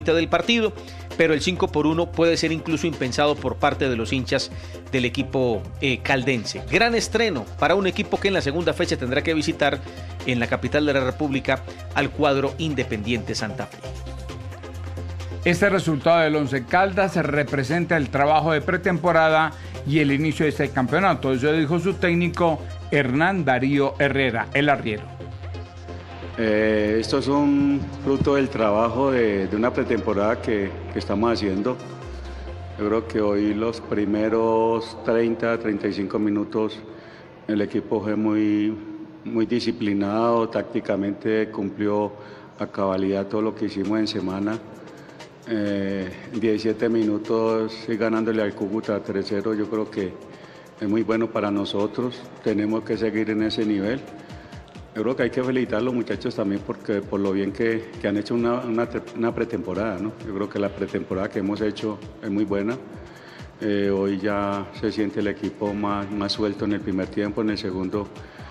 del partido, pero el 5-1 puede ser incluso impensado por parte de los hinchas del equipo caldense. Gran estreno para un equipo que en la segunda fecha tendrá que visitar en la capital de la República al cuadro Independiente Santa Fe. Este resultado del Once Caldas representa el trabajo de pretemporada y el inicio de este campeonato. Eso dijo su técnico Hernán Darío Herrera, el arriero. Esto es un fruto del trabajo de una pretemporada que estamos haciendo. Yo creo que hoy los primeros 30-35 minutos el equipo fue muy disciplinado, tácticamente cumplió a cabalidad todo lo que hicimos en semana. 17 minutos y ganándole al Cúcuta 3-0, yo creo que es muy bueno para nosotros, tenemos que seguir en ese nivel. Yo creo que hay que felicitar a los muchachos también porque por lo bien que han hecho una pretemporada, ¿no? Yo creo que la pretemporada que hemos hecho es muy buena. Hoy ya se siente el equipo más suelto en el primer tiempo, en el segundo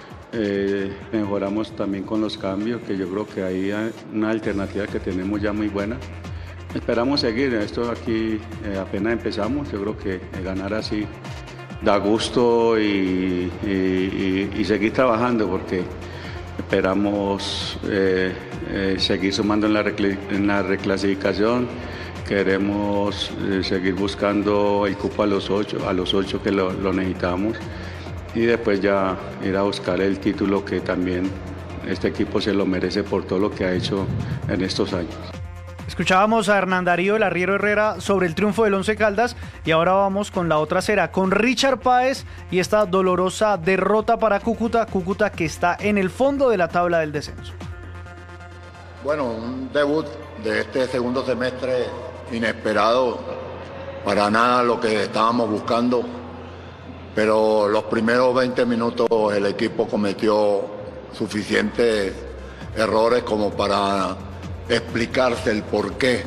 mejoramos también con los cambios, que yo creo que hay una alternativa que tenemos ya muy buena. Esperamos seguir, esto aquí apenas empezamos, yo creo que ganar así da gusto y seguir trabajando porque esperamos seguir sumando en la reclasificación, queremos seguir buscando el cupo a los 8 que lo necesitamos y después ya ir a buscar el título que también este equipo se lo merece por todo lo que ha hecho en estos años. Escuchábamos a Hernán Darío, el arriero Herrera, sobre el triunfo del Once Caldas y ahora vamos con la otra acera, con Richard Páez y esta dolorosa derrota para Cúcuta que está en el fondo de la tabla del descenso. Bueno, un debut de este segundo semestre inesperado, para nada lo que estábamos buscando, pero los primeros 20 minutos el equipo cometió suficientes errores como para explicarse el porqué.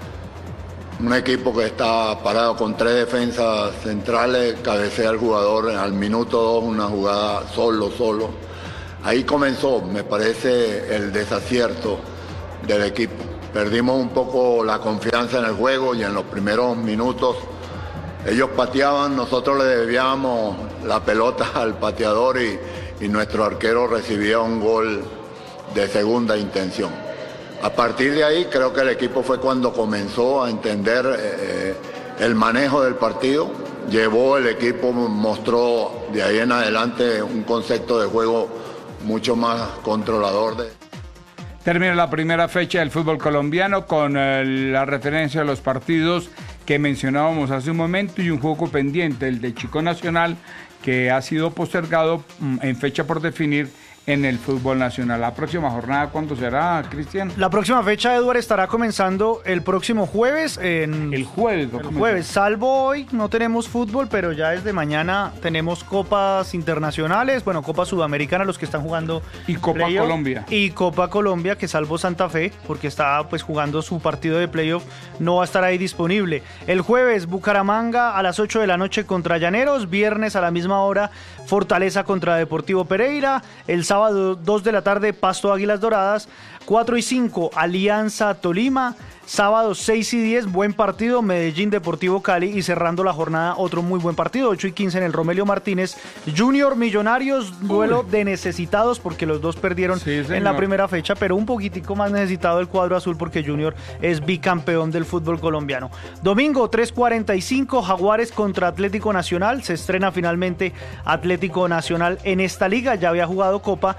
Un equipo que está parado con 3 defensas centrales, cabecea al jugador al minuto 2, una jugada solo. Ahí comenzó, me parece, el desacierto del equipo. Perdimos un poco la confianza en el juego y en los primeros minutos ellos pateaban, nosotros le desviábamos la pelota al pateador y nuestro arquero recibía un gol de segunda intención. A partir de ahí creo que el equipo fue cuando comenzó a entender el manejo del partido, llevó el equipo, mostró de ahí en adelante un concepto de juego mucho más controlador. Termina la primera fecha del fútbol colombiano con la referencia a los partidos que mencionábamos hace un momento y un juego pendiente, el de Chico Nacional, que ha sido postergado en fecha por definir en el fútbol nacional. La próxima jornada, ¿cuándo será, Cristian? La próxima fecha, Eduardo, estará comenzando el próximo jueves. El jueves, salvo hoy, no tenemos fútbol, pero ya desde mañana tenemos copas internacionales, bueno, Copa Sudamericana, los que están jugando. Y Copa playoff, Colombia. Y Copa Colombia, que salvo Santa Fe, porque está pues jugando su partido de playoff, no va a estar ahí disponible. El jueves, Bucaramanga a las 8 de la noche contra Llaneros, viernes a la misma hora, Fortaleza contra Deportivo Pereira, el sábado 2 de la tarde, Pasto Águilas Doradas, 4 y 5, Alianza Tolima, sábado 6 y 10, buen partido, Medellín Deportivo Cali, y cerrando la jornada otro muy buen partido, 8 y 15 en el Romelio Martínez, Junior Millonarios, duelo de necesitados porque los dos perdieron en la primera fecha, pero un poquitico más necesitado el cuadro azul porque Junior es bicampeón del fútbol colombiano. Domingo 3:45, Jaguares contra Atlético Nacional, se estrena finalmente Atlético Nacional en esta liga, ya había jugado Copa.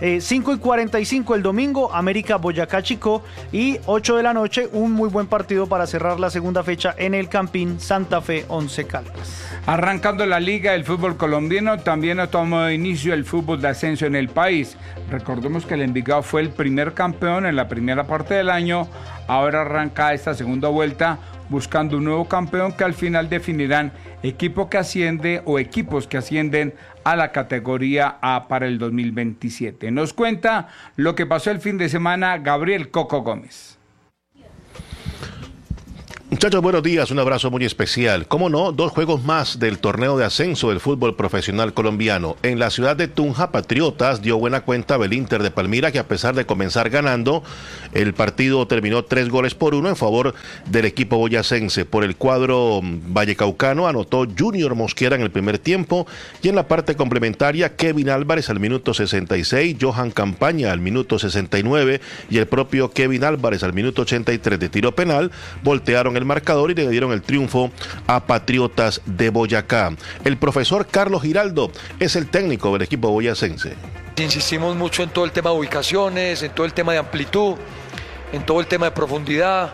5 y 45 el domingo, América Boyacá Chicó, y 8 de la noche, un muy buen partido para cerrar la segunda fecha en el Campín Santa Fe Once Caldas. Arrancando la liga del fútbol colombiano, también ha tomado inicio el fútbol de ascenso en el país. Recordemos que el Envigado fue el primer campeón en la primera parte del año, ahora arranca esta segunda vuelta buscando un nuevo campeón que al final definirán equipo que asciende o equipos que ascienden a la categoría A para el 2027. Nos cuenta lo que pasó el fin de semana Gabriel Coco Gómez. Muchachos, buenos días, un abrazo muy especial. Cómo no, 2 juegos más del torneo de ascenso del fútbol profesional colombiano. En la ciudad de Tunja, Patriotas dio buena cuenta del Inter de Palmira, que a pesar de comenzar ganando, el partido terminó 3-1 en favor del equipo boyacense. Por el cuadro vallecaucano anotó Junior Mosquera en el primer tiempo y en la parte complementaria Kevin Álvarez al minuto 66, Johan Campaña al minuto 69 y el propio Kevin Álvarez al minuto 83 de tiro penal voltearon el marcador y le dieron el triunfo a Patriotas de Boyacá. El profesor Carlos Giraldo es el técnico del equipo boyacense. Insistimos mucho en todo el tema de ubicaciones, en todo el tema de amplitud, en todo el tema de profundidad,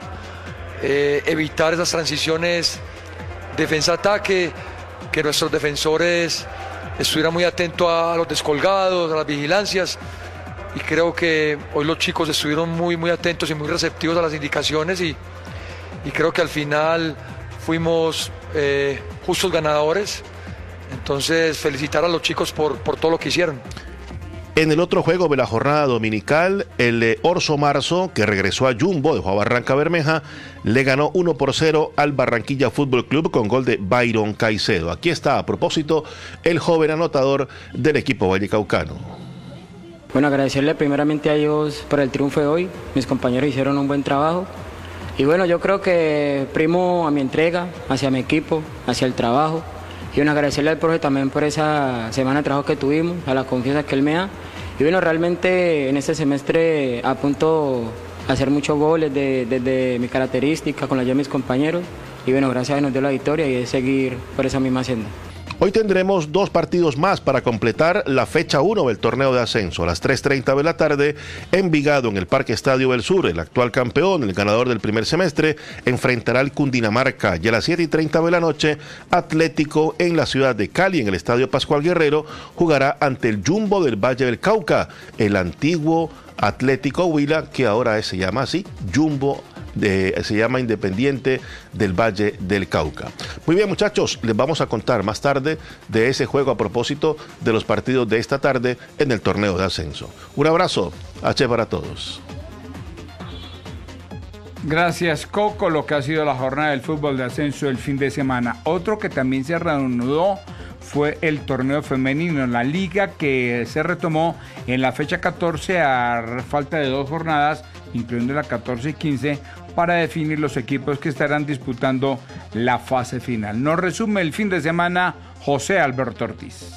evitar esas transiciones defensa-ataque, que nuestros defensores estuvieran muy atentos a los descolgados, a las vigilancias, y creo que hoy los chicos estuvieron muy atentos y muy receptivos a las indicaciones y creo que al final fuimos justos ganadores. Entonces felicitar a los chicos por todo lo que hicieron. En el otro juego de la jornada dominical, el Orso Marzo, que regresó a Jumbo, dejó a Barranca Bermeja, le ganó 1-0 al Barranquilla Fútbol Club con gol de Byron Caicedo. Aquí está, a propósito, el joven anotador del equipo vallecaucano. Bueno, agradecerle primeramente a ellos por el triunfo de hoy. Mis compañeros hicieron un buen trabajo. Y bueno, yo creo que primo a mi entrega, hacia mi equipo, hacia el trabajo. Y bueno, agradecerle al profe también por esa semana de trabajo que tuvimos, a la confianza que él me da. Y bueno, realmente en este semestre apunto a hacer muchos goles desde mi característica, con la ayuda de mis compañeros. Y bueno, gracias a Dios nos dio la victoria y es seguir por esa misma senda. Hoy tendremos 2 partidos más para completar la fecha 1 del torneo de ascenso. A las 3:30 de la tarde, Envigado en el Parque Estadio del Sur, el actual campeón, el ganador del primer semestre, enfrentará al Cundinamarca. Y a las 7:30 de la noche, Atlético en la ciudad de Cali, en el Estadio Pascual Guerrero, jugará ante el Jumbo del Valle del Cauca, el antiguo Atlético Huila, que ahora se llama así, Jumbo. Se llama Independiente del Valle del Cauca. Muy bien, muchachos, les vamos a contar más tarde de ese juego a propósito de los partidos de esta tarde en el torneo de ascenso. Un abrazo, H para todos. Gracias, Coco, lo que ha sido la jornada del fútbol de ascenso el fin de semana. Otro que también se reanudó fue el torneo femenino, la liga que se retomó en la fecha 14 a falta de 2 jornadas, incluyendo la 14 y 15, para definir los equipos que estarán disputando la fase final. Nos resume el fin de semana José Alberto Ortiz.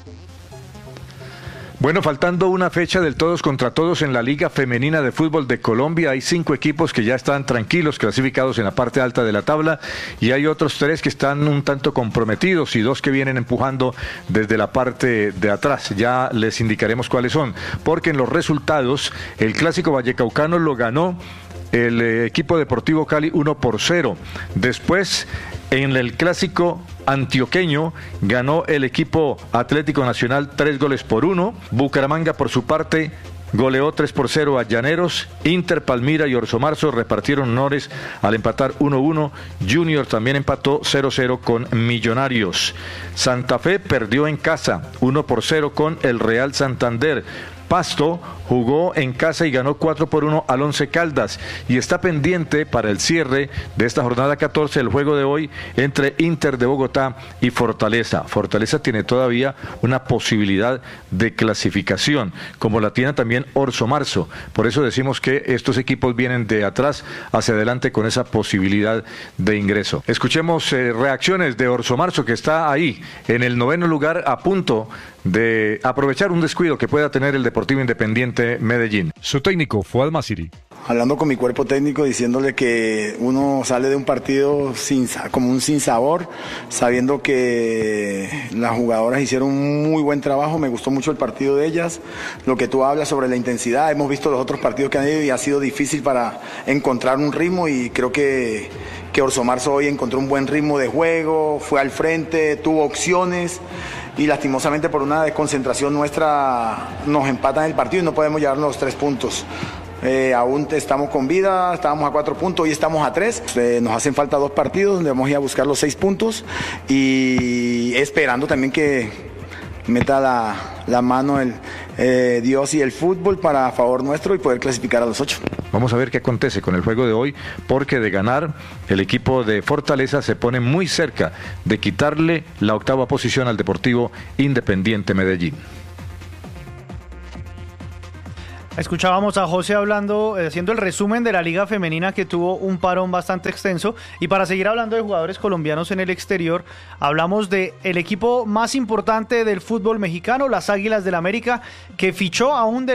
Bueno, faltando una fecha del todos contra todos en la Liga Femenina de Fútbol de Colombia, hay 5 equipos que ya están tranquilos, clasificados en la parte alta de la tabla, y hay otros 3 que están un tanto comprometidos y 2 que vienen empujando desde la parte de atrás. Ya les indicaremos cuáles son, porque en los resultados el Clásico Vallecaucano lo ganó el equipo Deportivo Cali 1-0. Después, en el Clásico Antioqueño, ganó el equipo Atlético Nacional 3-1. Bucaramanga, por su parte, goleó 3-0 a Llaneros. Inter, Palmira y Orso Marzo repartieron honores al empatar 1-1. Junior también empató 0-0 con Millonarios. Santa Fe perdió en casa 1-0 con el Real Santander. Pasto jugó en casa y ganó 4-1 al Once Caldas, y está pendiente para el cierre de esta jornada 14 el juego de hoy entre Inter de Bogotá y Fortaleza. Fortaleza tiene todavía una posibilidad de clasificación, como la tiene también Orso Marzo. Por eso decimos que estos equipos vienen de atrás hacia adelante con esa posibilidad de ingreso. Escuchemos reacciones de Orso Marzo, que está ahí en el 9º lugar, a punto de aprovechar un descuido que pueda tener el Deportivo Independiente Medellín. Su técnico, Fuad Masiri. Hablando con mi cuerpo técnico, diciéndole que uno sale de un partido como un sinsabor, sabiendo que las jugadoras hicieron un muy buen trabajo. Me gustó mucho el partido de ellas. Lo que tú hablas sobre la intensidad, hemos visto los otros partidos que han ido y ha sido difícil para encontrar un ritmo, y creo que Orso Marzo hoy encontró un buen ritmo de juego, fue al frente, tuvo opciones, y lastimosamente por una desconcentración nuestra nos empatan el partido y no podemos llevarnos los 3 puntos. Aún estamos con vida, estábamos a 4 puntos, hoy estamos a 3. Nos hacen falta 2 partidos donde vamos a ir a buscar los 6 puntos, y esperando también que meta la mano Dios y el fútbol a favor nuestro y poder clasificar a los 8. Vamos a ver qué acontece con el juego de hoy, porque de ganar, el equipo de Fortaleza se pone muy cerca de quitarle la 8ª posición al Deportivo Independiente Medellín. Escuchábamos a José haciendo el resumen de la Liga Femenina, que tuvo un parón bastante extenso. Y para seguir hablando de jugadores colombianos en el exterior, hablamos de el equipo más importante del fútbol mexicano, las Águilas del América, que fichó a un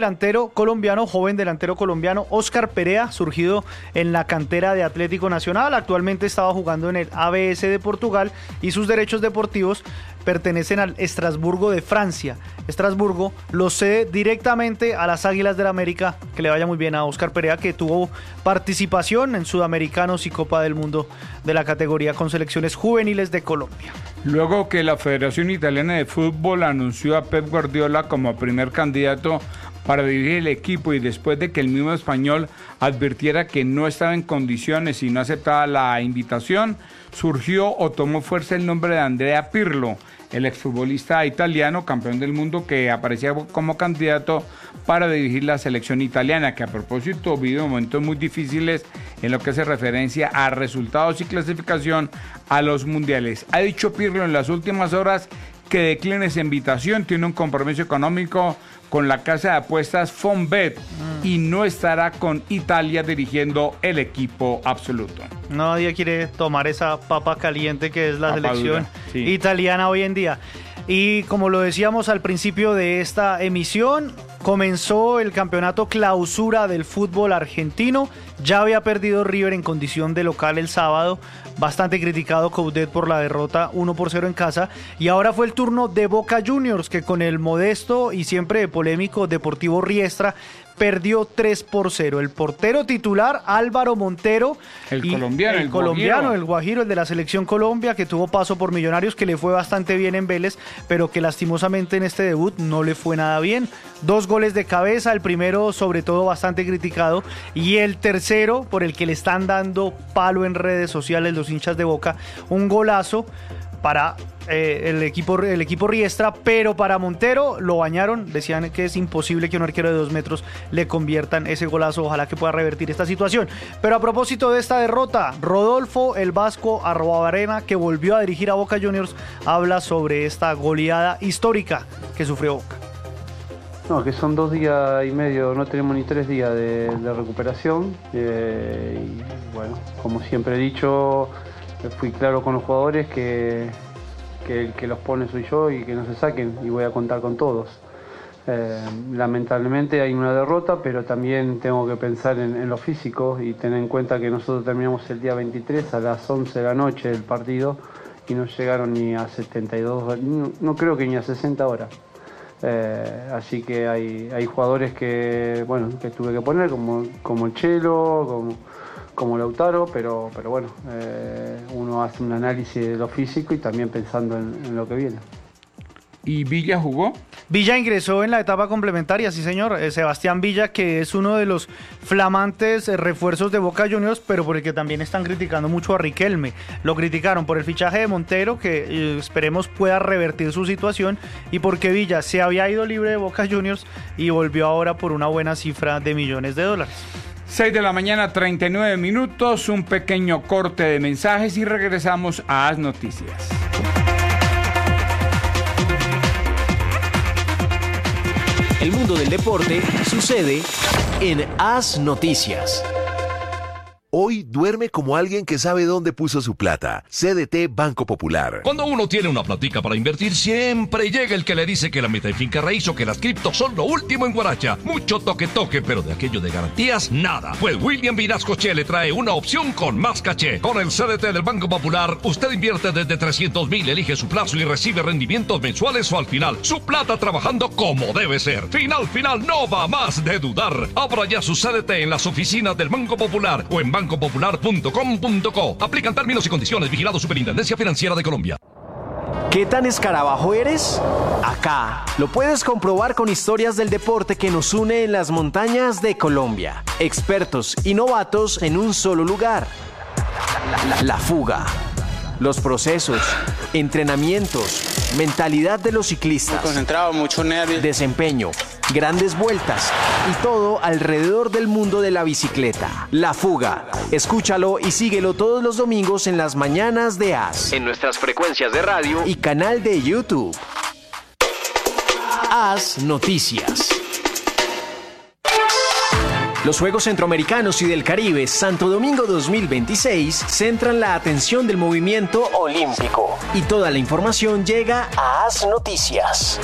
joven delantero colombiano, Óscar Perea, surgido en la cantera de Atlético Nacional. Actualmente estaba jugando en el ABS de Portugal y sus derechos deportivos pertenecen al Estrasburgo de Francia. Estrasburgo lo cede directamente a las Águilas del América. Que le vaya muy bien a Óscar Perea, que tuvo participación en Sudamericanos y Copa del Mundo de la categoría con selecciones juveniles de Colombia. Luego que la Federación Italiana de Fútbol anunció a Pep Guardiola como primer candidato para dirigir el equipo, y después de que el mismo español advirtiera que no estaba en condiciones y no aceptaba la invitación, surgió o tomó fuerza el nombre de Andrea Pirlo, el exfutbolista italiano, campeón del mundo, que aparecía como candidato para dirigir la selección italiana, que a propósito vive momentos muy difíciles en lo que hace referencia a resultados y clasificación a los mundiales. Ha dicho Pirlo en las últimas horas que decline esa invitación, tiene un compromiso económico con la casa de apuestas Fonbet y no estará con Italia dirigiendo el equipo absoluto. Nadie quiere tomar esa papa caliente que es la selección italiana hoy en día. Y como lo decíamos al principio de esta emisión, comenzó el campeonato clausura del fútbol argentino. Ya había perdido River en condición de local el sábado, bastante criticado Coudet por la derrota 1-0 en casa, y ahora fue el turno de Boca Juniors, que con el modesto y siempre polémico Deportivo Riestra perdió 3-0. El portero titular, Álvaro Montero, el colombiano, el guajiro, el de la selección Colombia, que tuvo paso por Millonarios, que le fue bastante bien en Vélez, pero que lastimosamente en este debut no le fue nada bien. 2 goles de cabeza, el primero sobre todo bastante criticado, y el tercero por el que le están dando palo en redes sociales los hinchas de Boca, un golazo para el equipo Riestra, pero para Montero lo bañaron. Decían que es imposible que un arquero de 2 metros le conviertan ese golazo. Ojalá que pueda revertir esta situación. Pero a propósito de esta derrota, Rodolfo el Vasco Arruabarrena, que volvió a dirigir a Boca Juniors, habla sobre esta goleada histórica que sufrió Boca. No, que son 2 días y medio, no tenemos ni 3 días de recuperación. Y bueno, como siempre he dicho, fui claro con los jugadores que el que los pone soy yo y que no se saquen, y voy a contar con todos. Lamentablemente hay una derrota, pero también tengo que pensar en lo físico y tener en cuenta que nosotros terminamos el día 23 a las 11 de la noche del partido y no llegaron ni a 72, no creo que ni a 60 horas. Así que hay jugadores que tuve que poner, como el Chelo, como Lautaro, pero bueno, uno hace un análisis de lo físico y también pensando en lo que viene. ¿Y Villa jugó? Villa ingresó en la etapa complementaria, sí señor. Sebastián Villa, que es uno de los flamantes refuerzos de Boca Juniors, pero por el que también están criticando mucho a Riquelme. Lo criticaron por el fichaje de Montero, que esperemos pueda revertir su situación, y porque Villa se había ido libre de Boca Juniors y volvió ahora por una buena cifra de millones de dólares. 6 de la mañana, 39 minutos, un pequeño corte de mensajes y regresamos a As Noticias. El mundo del deporte sucede en As Noticias. Hoy duerme como alguien que sabe dónde puso su plata. CDT Banco Popular. Cuando uno tiene una platica para invertir, siempre llega el que le dice que la meta de finca raíz o que las criptos son lo último en Guaracha. Mucho toque, pero de aquello de garantías, nada. Pues William Vinascoche le trae una opción con más caché. Con el CDT del Banco Popular, usted invierte desde 300,000, elige su plazo y recibe rendimientos mensuales o al final. Su plata trabajando como debe ser. Final, no va más de dudar. Abra ya su CDT en las oficinas del Banco Popular o en bancopopular.com.co. Aplican términos y condiciones. Vigilado Superintendencia Financiera de Colombia. ¿Qué tan escarabajo eres? Acá lo puedes comprobar con historias del deporte que nos une en las montañas de Colombia. Expertos y novatos en un solo lugar. La fuga, los procesos, entrenamientos, mentalidad de los ciclistas, muy concentrado, mucho nervios, desempeño, grandes vueltas y todo alrededor del mundo de la bicicleta. La Fuga. Escúchalo y síguelo todos los domingos en las mañanas de AS, en nuestras frecuencias de radio y canal de YouTube. AS Noticias. Los Juegos Centroamericanos y del Caribe Santo Domingo 2026 centran la atención del movimiento olímpico. Y toda la información llega a AS Noticias.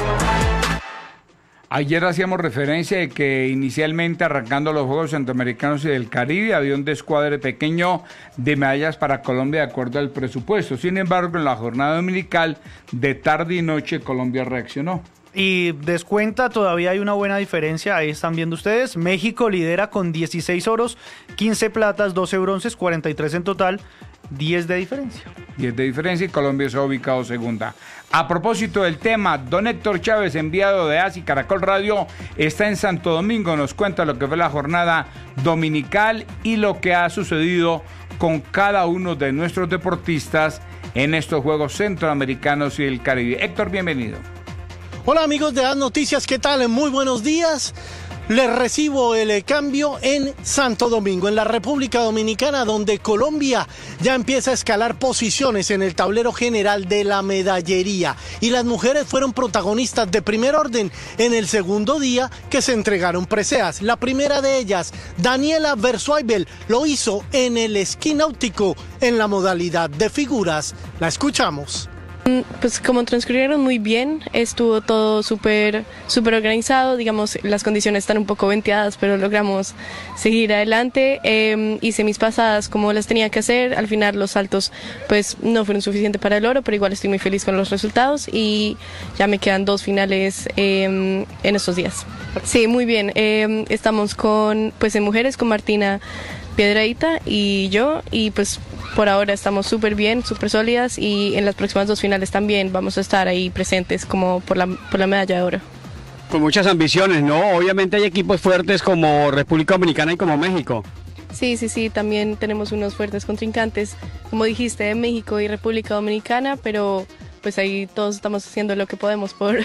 Ayer hacíamos referencia de que inicialmente arrancando los Juegos Centroamericanos y del Caribe había un descuadre pequeño de medallas para Colombia de acuerdo al presupuesto. Sin embargo, en la jornada dominical de tarde y noche Colombia reaccionó. Y descuenta, todavía hay una buena diferencia, ahí están viendo ustedes. México lidera con 16 oros, 15 platas, 12 bronces, 43 en total, 10 de diferencia. 10 de diferencia y Colombia se ha ubicado segunda. A propósito del tema, don Héctor Chávez, enviado de AS y Caracol Radio, está en Santo Domingo, nos cuenta lo que fue la jornada dominical y lo que ha sucedido con cada uno de nuestros deportistas en estos Juegos Centroamericanos y del Caribe. Héctor, bienvenido. Hola amigos de AS Noticias, ¿qué tal? Muy buenos días. Les recibo el cambio en Santo Domingo, en la República Dominicana, donde Colombia ya empieza a escalar posiciones en el tablero general de la medallería. Y las mujeres fueron protagonistas de primer orden en el segundo día que se entregaron preseas. La primera de ellas, Daniela Versuaibel, lo hizo en el esquí náutico en la modalidad de figuras. La escuchamos. Pues como transcurrieron muy bien, estuvo todo súper organizado, digamos, las condiciones están un poco venteadas, pero logramos seguir adelante. Hice mis pasadas como las tenía que hacer, al final los saltos pues no fueron suficientes para el oro, pero igual estoy muy feliz con los resultados y ya me quedan 2 finales en estos días. Sí, muy bien, estamos pues en mujeres con Martina Piedrahita y yo, y pues por ahora estamos súper bien, súper sólidas, y en las próximas 2 finales también vamos a estar ahí presentes como por la medalla de oro. Con muchas ambiciones, ¿no? Obviamente hay equipos fuertes como República Dominicana y como México. Sí, también tenemos unos fuertes contrincantes, como dijiste, de México y República Dominicana, pero pues ahí todos estamos haciendo lo que podemos por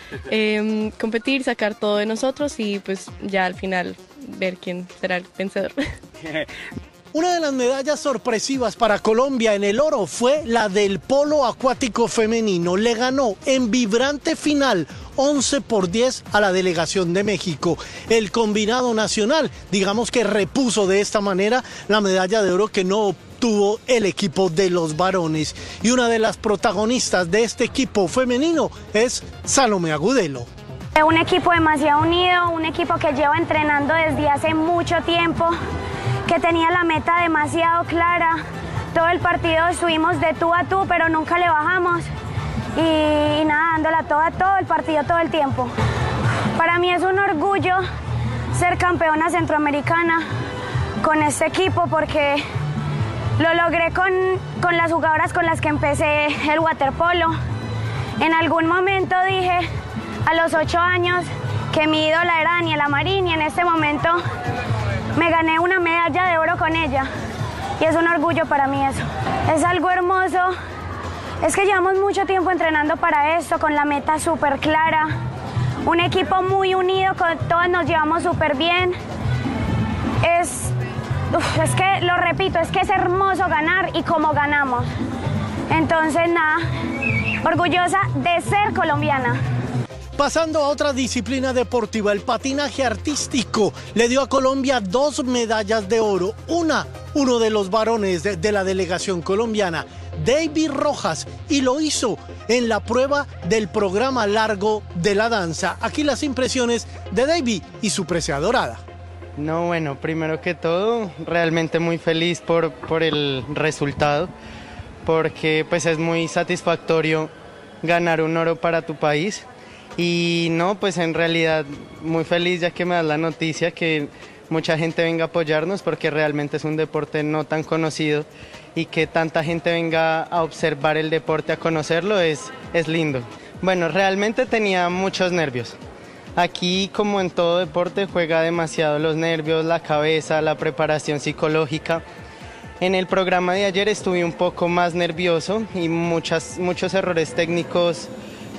competir, sacar todo de nosotros y pues ya al final ver quién será el vencedor. Una de las medallas sorpresivas para Colombia en el oro fue la del polo acuático femenino. Le ganó en vibrante final 11-10 a la delegación de México. El combinado nacional, digamos que repuso de esta manera la medalla de oro que no obtuvo el equipo de los varones. Y una de las protagonistas de este equipo femenino es Salomé Agudelo. Un equipo demasiado unido, un equipo que lleva entrenando desde hace mucho tiempo, que tenía la meta demasiado clara. Todo el partido estuvimos de tú a tú, pero nunca le bajamos. Y nada, dándola todo el partido, todo el tiempo. Para mí es un orgullo ser campeona centroamericana con este equipo porque lo logré con las jugadoras con las que empecé el waterpolo. En algún momento dije a los 8 años que mi ídola era Daniela Marín y en este momento me gané una medalla de oro con ella y es un orgullo para mí eso. Es algo hermoso, es que llevamos mucho tiempo entrenando para esto, con la meta súper clara, un equipo muy unido, todos nos llevamos súper bien. Es que, lo repito, es que es hermoso ganar y cómo ganamos. Entonces nada, orgullosa de ser colombiana. Pasando a otra disciplina deportiva, el patinaje artístico le dio a Colombia 2 medallas de oro. Uno de los varones de la delegación colombiana, David Rojas, y lo hizo en la prueba del programa largo de la danza. Aquí las impresiones de David y su presea dorada. No, bueno, primero que todo, realmente muy feliz por el resultado, porque pues es muy satisfactorio ganar un oro para tu país. Y no, pues en realidad muy feliz ya que me das la noticia que mucha gente venga a apoyarnos porque realmente es un deporte no tan conocido y que tanta gente venga a observar el deporte, a conocerlo, es lindo. Bueno, realmente tenía muchos nervios. Aquí, como en todo deporte, juega demasiado los nervios, la cabeza, la preparación psicológica. En el programa de ayer estuve un poco más nervioso y muchos errores técnicos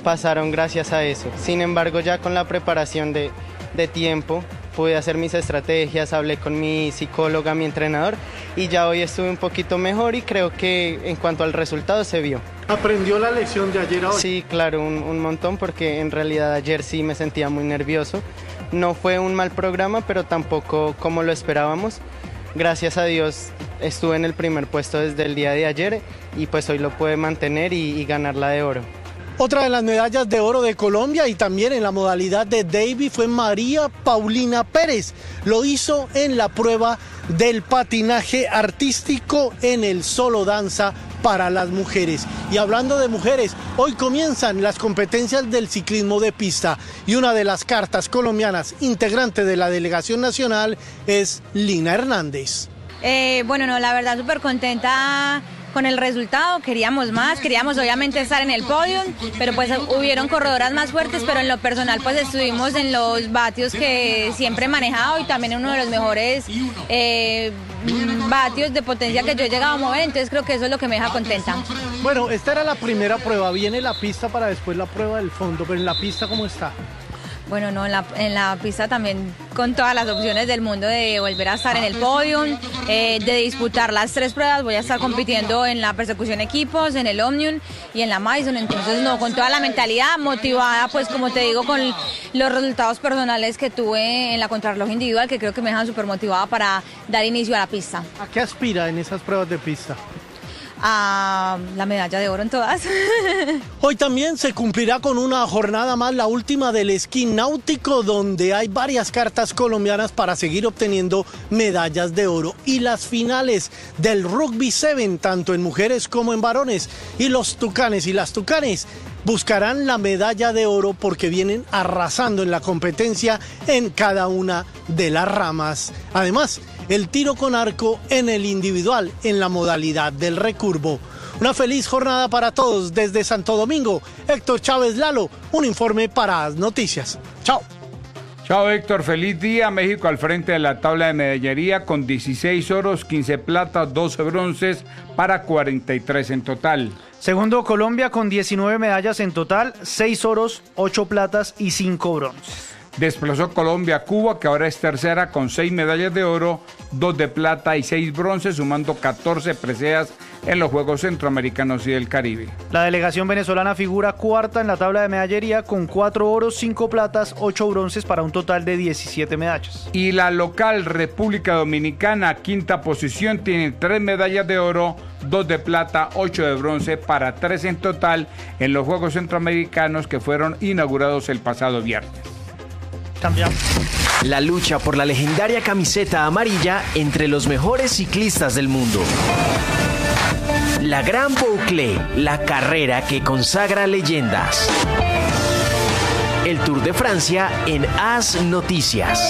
pasaron gracias a eso. Sin embargo, ya con la preparación de tiempo, pude hacer mis estrategias, hablé con mi psicóloga, mi entrenador, y ya hoy estuve un poquito mejor y creo que en cuanto al resultado se vio. ¿Aprendió la lección de ayer a hoy? Sí, claro, un montón, porque en realidad ayer sí me sentía muy nervioso. No fue un mal programa, pero tampoco como lo esperábamos. Gracias a Dios estuve en el primer puesto desde el día de ayer y pues hoy lo pude mantener y ganar la de oro. Otra de las medallas de oro de Colombia y también en la modalidad de Davis fue María Paulina Pérez. Lo hizo en la prueba del patinaje artístico en el solo danza para las mujeres. Y hablando de mujeres, hoy comienzan las competencias del ciclismo de pista y una de las cartas colombianas integrante de la delegación nacional es Lina Hernández. La verdad súper contenta con el resultado, queríamos más, queríamos obviamente estar en el podio, pero pues hubieron corredoras más fuertes, pero en lo personal pues estuvimos en los vatios que siempre he manejado y también en uno de los mejores vatios de potencia que yo he llegado a mover, entonces creo que eso es lo que me deja contenta. Bueno, esta era la primera prueba, viene la pista para después la prueba del fondo, pero en la pista ¿cómo está? Bueno, no, en la pista también con todas las opciones del mundo de volver a estar en el podio, de disputar las 3 pruebas. Voy a estar compitiendo en la persecución equipos, en el Omnium y en la Madison. Entonces, no, con toda la mentalidad, motivada, pues como te digo, con los resultados personales que tuve en la contrarreloj individual, que creo que me dejan súper motivada para dar inicio a la pista. ¿A qué aspira en esas pruebas de pista? A la medalla de oro en todas. Hoy también se cumplirá con una jornada más, la última del esquí náutico, donde hay varias cartas colombianas para seguir obteniendo medallas de oro, y las finales del Rugby 7, tanto en mujeres como en varones, y los tucanes y las tucanes buscarán la medalla de oro porque vienen arrasando en la competencia en cada una de las ramas. Además, el tiro con arco en el individual en la modalidad del recurvo. Una feliz jornada para todos desde Santo Domingo. Héctor Chávez Lalo, un informe para AS Noticias. Chao. Chao Héctor, feliz día. México al frente de la tabla de medallería con 16 oros, 15 platas, 12 bronces para 43 en total. Segundo Colombia con 19 medallas en total, 6 oros, 8 platas y 5 bronces. Desplazó Colombia a Cuba, que ahora es tercera con 6 medallas de oro, 2 de plata y 6 bronces, sumando 14 preseas en los Juegos Centroamericanos y del Caribe. La delegación venezolana figura cuarta en la tabla de medallería con 4 oros, 5 platas, 8 bronces para un total de 17 medallas. Y la local República Dominicana, quinta posición, tiene 3 medallas de oro, 2 de plata, 8 de bronce para 3 en total en los Juegos Centroamericanos que fueron inaugurados el pasado viernes. Cambiamos. La lucha por la legendaria camiseta amarilla entre los mejores ciclistas del mundo. La Gran Boucle, la carrera que consagra leyendas. El Tour de Francia en AS Noticias.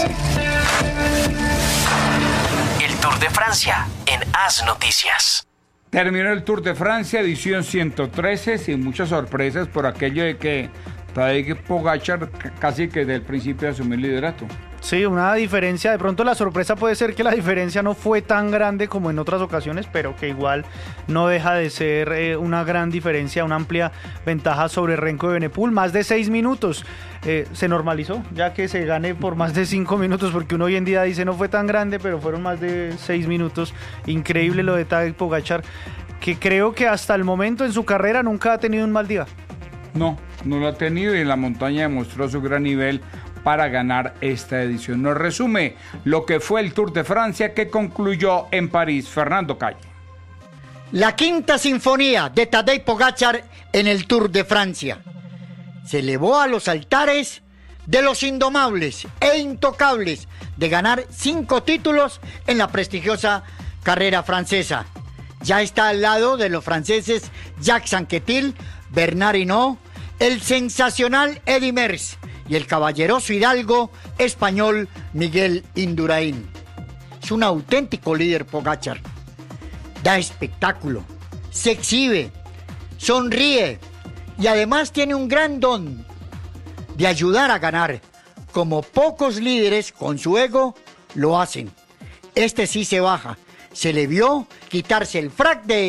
El Tour de Francia en AS Noticias. Terminó el Tour de Francia, edición 113, sin muchas sorpresas por aquello de que Tadej Pogačar casi que desde el principio asumió el liderato. Sí, una diferencia, de pronto la sorpresa puede ser que la diferencia no fue tan grande como en otras ocasiones, pero que igual no deja de ser una gran diferencia, una amplia ventaja sobre Renko Evenepoel, más de 6 minutos. Se normalizó, ya que se gane por más de 5 minutos, porque uno hoy en día dice no fue tan grande, pero fueron más de 6 minutos. Increíble lo de Tadej Pogačar, que creo que hasta el momento en su carrera nunca ha tenido un mal día. No lo ha tenido y en la montaña demostró su gran nivel para ganar esta edición. Nos resume lo que fue el Tour de Francia que concluyó en París, Fernando Calle. La quinta sinfonía de Tadej Pogačar en el Tour de Francia se elevó a los altares de los indomables e intocables de ganar 5 títulos en la prestigiosa carrera francesa. Ya está al lado de los franceses Jacques Anquetil, Bernard Hinault, el sensacional Eddy Merckx y el caballeroso hidalgo español Miguel Indurain. Es un auténtico líder Pogačar. Da espectáculo, se exhibe, sonríe y además tiene un gran don de ayudar a ganar, como pocos líderes con su ego lo hacen. Este sí se baja. Se le vio quitarse el frac de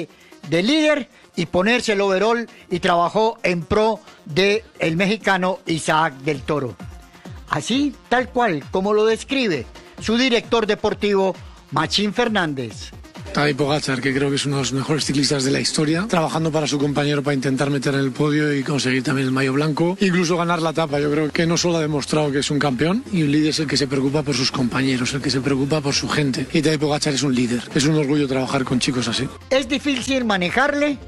de líder y ponerse el overall, y trabajó en pro del mexicano Isaac del Toro. Así, tal cual, como lo describe su director deportivo, Machín Fernández. Tadej Pogačar, que creo que es uno de los mejores ciclistas de la historia, trabajando para su compañero para intentar meter en el podio y conseguir también el maillot blanco, incluso ganar la etapa. Yo creo que no solo ha demostrado que es un campeón, y un líder es el que se preocupa por sus compañeros, el que se preocupa por su gente. Y Tadej Pogačar es un líder. Es un orgullo trabajar con chicos así. ¿Es difícil manejarle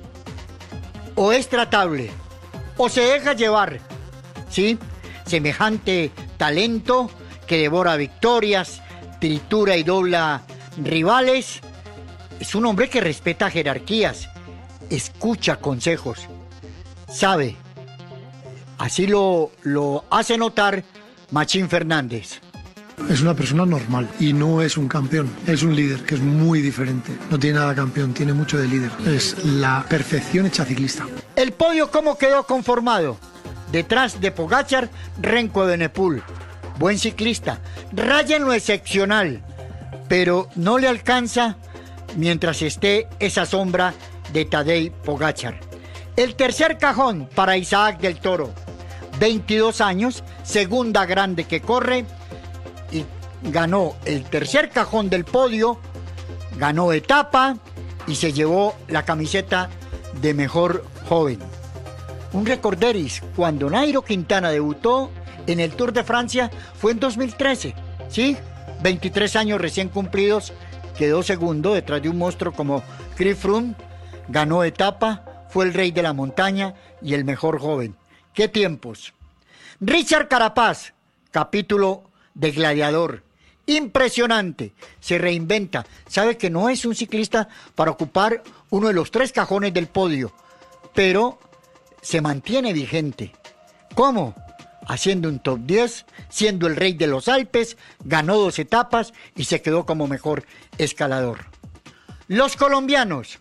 o es tratable? ¿O se deja llevar? ¿Sí? Semejante talento que devora victorias, tritura y dobla rivales. Es un hombre que respeta jerarquías, escucha consejos, sabe. Así lo hace notar Machín Fernández. Es una persona normal y no es un campeón, es un líder, que es muy diferente. No tiene nada de campeón, tiene mucho de líder. Es la perfección hecha ciclista. ¿El podio cómo quedó conformado? Detrás de Pogačar, Remco Evenepoel. Buen ciclista, raya en lo excepcional, pero no le alcanza mientras esté esa sombra de Tadej Pogačar. El tercer cajón para Isaac del Toro, 22 años, segunda grande que corre, y ganó el tercer cajón del podio, ganó etapa y se llevó la camiseta de mejor joven. Un recorderis, cuando Nairo Quintana debutó en el Tour de Francia fue en 2013, ¿sí? 23 años recién cumplidos, quedó segundo detrás de un monstruo como Chris Froome, ganó etapa, fue el rey de la montaña y el mejor joven. ¡Qué tiempos! Richard Carapaz, capítulo de gladiador, impresionante, se reinventa, sabe que no es un ciclista para ocupar uno de los 3 cajones del podio, pero se mantiene vigente. ¿Cómo? Haciendo un top 10, siendo el rey de los Alpes, ganó 2 etapas y se quedó como mejor escalador. Los colombianos.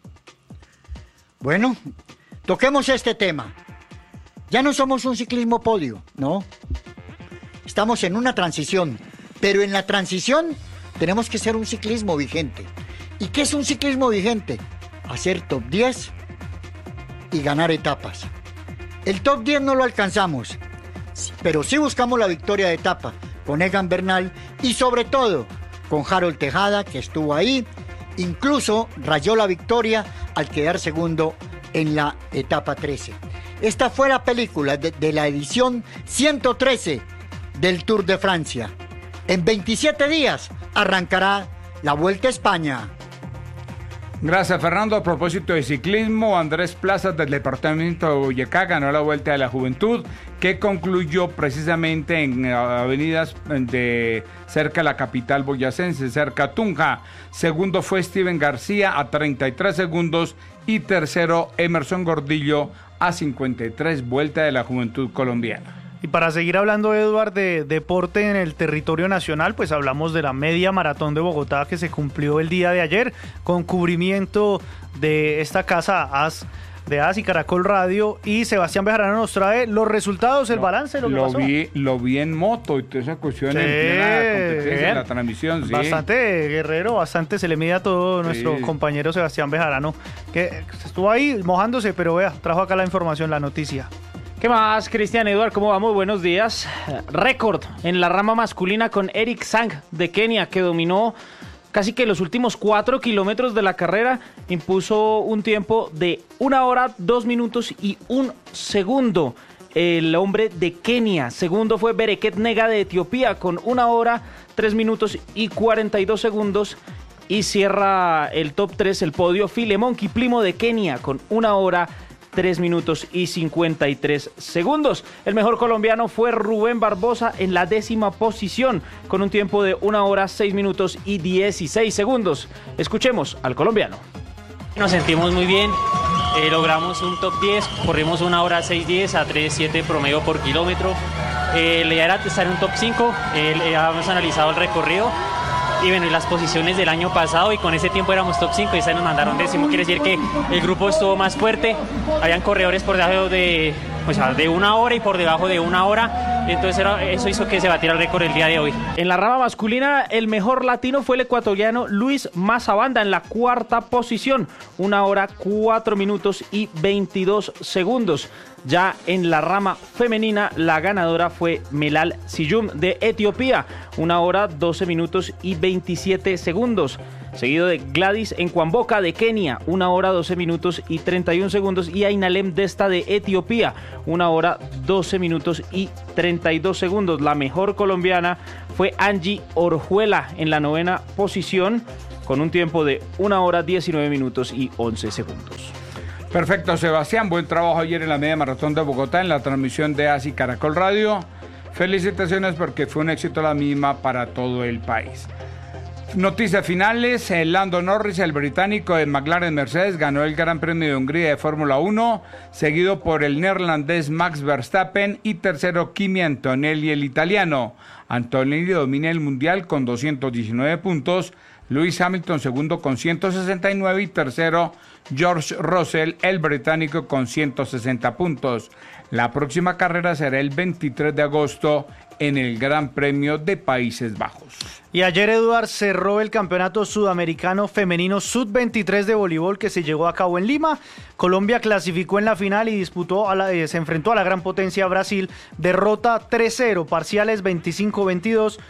Bueno, toquemos este tema. Ya no somos un ciclismo podio, ¿no? Estamos en una transición, pero en la transición tenemos que ser un ciclismo vigente. ¿Y qué es un ciclismo vigente? Hacer top 10 y ganar etapas. El top 10 no lo alcanzamos, pero sí buscamos la victoria de etapa con Egan Bernal y sobre todo con Harold Tejada, que estuvo ahí, incluso rayó la victoria al quedar segundo en la etapa 13. Esta fue la película de la edición 113 del Tour de Francia. En 27 días arrancará la Vuelta a España. Gracias, Fernando. A propósito de ciclismo, Andrés Plazas del departamento de Boyacá ganó la Vuelta de la Juventud, que concluyó precisamente en avenidas de cerca de la capital boyacense, cerca a Tunja. Segundo fue Steven García a 33 segundos y tercero Emerson Gordillo a 53, Vuelta de la Juventud colombiana. Y para seguir hablando, Eduard, de deporte en el territorio nacional, pues hablamos de la media maratón de Bogotá que se cumplió el día de ayer con cubrimiento de esta casa de AS y Caracol Radio, y Sebastián Bejarano nos trae los resultados, el balance de lo que pasó. Lo vi en moto y toda esa cuestión en plena competencia en la transmisión. Sí. Bastante guerrero, bastante se le mide a todo nuestro compañero Sebastián Bejarano, que estuvo ahí mojándose, pero vea, trajo acá la información, la noticia. ¿Qué más, Cristian Eduard? ¿Cómo vamos? Buenos días. Récord en la rama masculina con Eric Sang de Kenia, que dominó casi que los últimos 4 kilómetros de la carrera, impuso un tiempo de 1 hora, 2 minutos y 1 segundo. El hombre de Kenia. Segundo fue Bereket Nega de Etiopía con 1 hora, 3 minutos y 42 segundos. Y cierra el top 3, el podio, Filemón Kiplimo de Kenia con 1 hora, 3 minutos y 53 segundos. El mejor colombiano fue Rubén Barbosa en la 10ª posición con un tiempo de 1 hora, 6 minutos y 16 segundos. Escuchemos al colombiano. Nos sentimos muy bien, logramos un top 10, corrimos 1 hora 6:10 a 3:07 promedio por kilómetro. La idea era estar en un top 5, habíamos analizado el recorrido. Y bueno, y las posiciones del año pasado, y con ese tiempo éramos top 5 y se nos mandaron 10º. Quiere decir que el grupo estuvo más fuerte. Habían corredores por debajo de 1 hora y por debajo de 1 hora. entonces eso hizo que se batiera el récord el día de hoy. En la rama masculina, el mejor latino fue el ecuatoriano Luis Mazabanda en la cuarta posición, 1 hora 4 minutos y 22 segundos. Ya en la rama femenina, la ganadora fue Melal Siyum de Etiopía, 1 hora 12 minutos y 27 segundos. Seguido de Gladys Nkwamboka de Kenia, 1 hora 12 minutos y 31 segundos. Y Ainalem Desta de Etiopía, 1 hora 12 minutos y 32 segundos. La mejor colombiana fue Angie Orjuela en la 9ª posición, con un tiempo de 1 hora 19 minutos y 11 segundos. Perfecto, Sebastián. Buen trabajo ayer en la media maratón de Bogotá, en la transmisión de ASI Caracol Radio. Felicitaciones porque fue un éxito la misma para todo el país. Noticias finales. Lando Norris, el británico de McLaren Mercedes, ganó el Gran Premio de Hungría de Fórmula 1, seguido por el neerlandés Max Verstappen y tercero Kimi Antonelli, el italiano. Antonelli domina el mundial con 219 puntos, Lewis Hamilton segundo con 169 y tercero George Russell, el británico, con 160 puntos. La próxima carrera será el 23 de agosto en el Gran Premio de Países Bajos. Y ayer, Eduard, cerró el Campeonato Sudamericano Femenino Sub-23 de voleibol que se llevó a cabo en Lima. Colombia clasificó en la final y se enfrentó a la gran potencia Brasil. Derrota 3-0, parciales 25-22,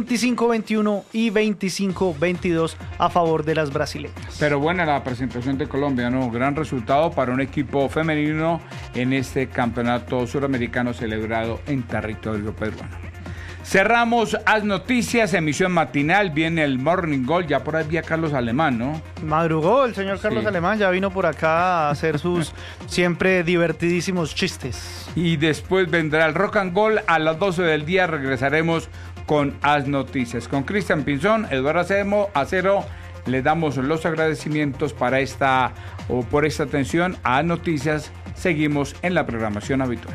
25-21 y 25-22 a favor de las brasileñas. Pero buena la presentación de Colombia, ¿no? Gran resultado para un equipo femenino en este Campeonato Sudamericano celebrado en territorio peruano. Cerramos Haz Noticias, emisión matinal, viene el Morning Gold, ya por ahí vi a Carlos Alemán, ¿no? Madrugó el señor Carlos Alemán, ya vino por acá a hacer sus siempre divertidísimos chistes. Y después vendrá el Rock and Roll, a las 12 del día regresaremos con Haz Noticias. Con Cristian Pinzón, Eduardo Acero, le damos los agradecimientos por esta atención a Haz Noticias. Seguimos en la programación habitual.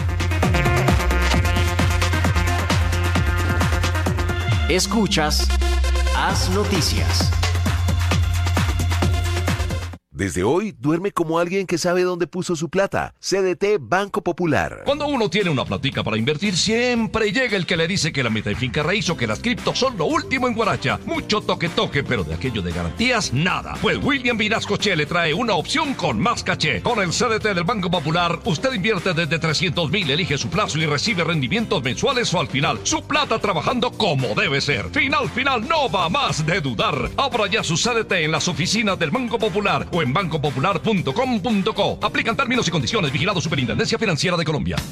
Escuchas Haz Noticias. Desde hoy, duerme como alguien que sabe dónde puso su plata. CDT Banco Popular. Cuando uno tiene una platica para invertir, siempre llega el que le dice que la meta de finca raíz o que las criptos son lo último en Guaracha. Mucho toque, pero de aquello de garantías, nada. Pues William Vinascoche le trae una opción con más caché. Con el CDT del Banco Popular, usted invierte desde 300,000, elige su plazo y recibe rendimientos mensuales o al final. Su plata trabajando como debe ser. Final, no va más de dudar. Abra ya su CDT en las oficinas del Banco Popular o en bancopopular.com.co. Aplican términos y condiciones. Vigilado Superintendencia Financiera de Colombia.